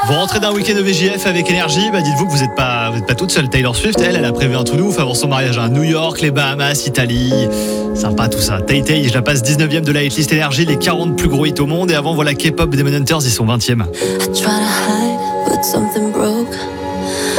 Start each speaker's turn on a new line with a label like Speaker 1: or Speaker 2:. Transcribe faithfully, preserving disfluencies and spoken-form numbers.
Speaker 1: Vous rentrez d'un week-end de V J F avec énergie, bah dites-vous que vous n'êtes pas, vous êtes pas toute seule. Taylor Swift, elle, elle a prévu un tout ouf avant son mariage à New York, les Bahamas, Italie. Sympa tout ça. Tay Tay, je la passe dix-neuvième de la hitlist énergie, les quarante plus gros hits au monde. Et avant, voilà K-pop Demon Hunters, ils sont vingtième.
Speaker 2: I try to hide, but something broke.